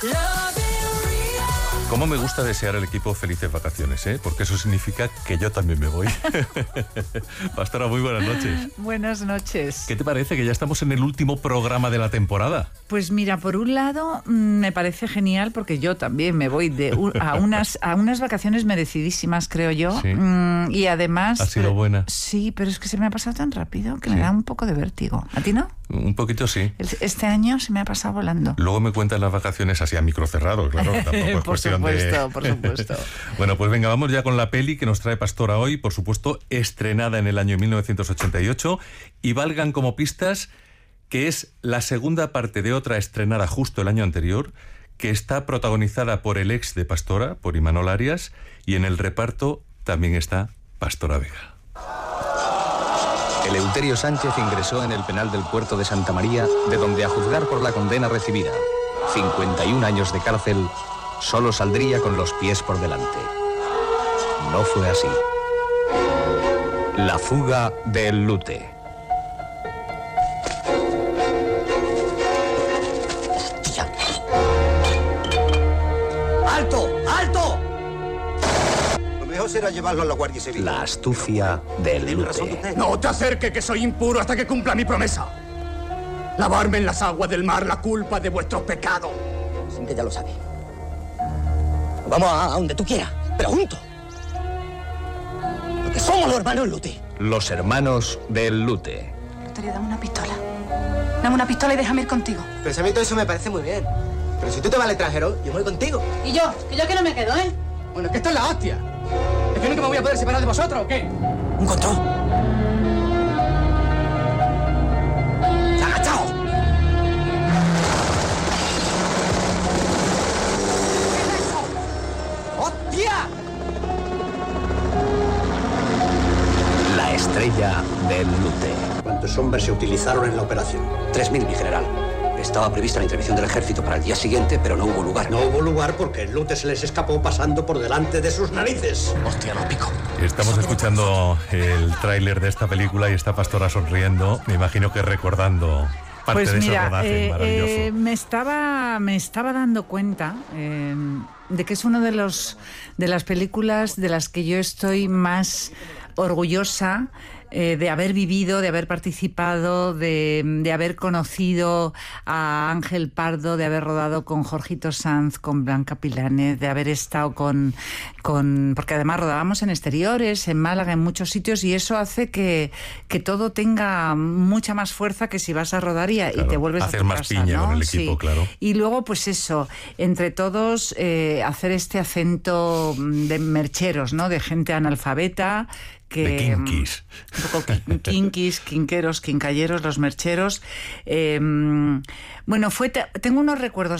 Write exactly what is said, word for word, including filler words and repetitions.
Cómo me gusta desear al equipo felices vacaciones, ¿eh? Porque eso significa que yo también me voy. Pastora, muy buenas noches. Buenas noches. ¿Qué te parece que ya estamos en el último programa de la temporada? Pues mira, por un lado me parece genial porque yo también me voy de un, a unas a unas vacaciones merecidísimas, creo yo. Sí. Mm, y además... ¿Ha sido buena? Sí, pero es que se me ha pasado tan rápido que Sí. me da un poco de vértigo. ¿A ti no? Un poquito sí. Este año se me ha pasado volando. Luego me cuentan las vacaciones así a micro cerrado, claro. Tampoco es Por cuestión supuesto, de... por supuesto. Bueno, pues venga, vamos ya con la peli que nos trae Pastora hoy, por supuesto, estrenada en el año mil novecientos ochenta y ocho, y valgan como pistas que es la segunda parte de otra estrenada justo el año anterior, que está protagonizada por el ex de Pastora, por Imanol Arias, y en el reparto también está Pastora Vega. Eleuterio Sánchez ingresó en el penal del puerto de Santa María, de donde, a juzgar por la condena recibida, cincuenta y un años de cárcel, solo saldría con los pies por delante. No fue así. La fuga del Lute. ¡Alto! ¡Alto! Lo mejor será llevarlo a la Guardia Civil. La astucia del Lute. No te acerques, que soy impuro hasta que cumpla mi promesa. Lavarme en las aguas del mar la culpa de vuestros pecados. Sin que ya lo sabe. Vamos a, a donde tú quieras, pero juntos. Porque somos los hermanos Lute. Los hermanos del Lute. Eleuterio, dame una pistola. Dame una pistola y déjame ir contigo. Pero a mí todo eso me parece muy bien. Pero si tú te vas al extranjero, yo voy contigo. Y yo, que yo que no me quedo, ¿eh? Bueno, es que esto es la hostia. ¿Es que nunca me voy a poder separar de vosotros o qué? Un control. ¡Agachao! ¿Qué es eso? ¡Hostia! La estrella del Lute. ¿Cuántos hombres se utilizaron en la operación? Tres mil, mi general. Estaba prevista la intervención del ejército para el día siguiente, pero no hubo lugar. No hubo lugar porque el Lute se les escapó pasando por delante de sus narices. Hostia, lo pico. Estamos escuchando el tráiler de esta película y está Pastora sonriendo, me imagino que recordando parte Pues de mira, ese rodaje eh, maravilloso. eh, me estaba me estaba dando cuenta eh, de que es una de los de las películas de las que yo estoy más orgullosa eh, de haber vivido, de haber participado, de, de haber conocido a Ángel Pardo, de haber rodado con Jorgito Sanz, con Blanca Pilanes, de haber estado con, con... porque además rodábamos en exteriores, en Málaga, en muchos sitios, y eso hace que, que todo tenga mucha más fuerza que si vas a rodar y, Claro, y te vuelves hacer a tu más casa, piña ¿no? con el equipo, Sí. claro. Y luego, pues eso, entre todos eh, hacer este acento de mercheros, ¿no? De gente analfabeta, que, de kinkis. Un poco kinkis, quinqueros, quincalleros, los mercheros. Eh, bueno, fue tengo unos recuerdos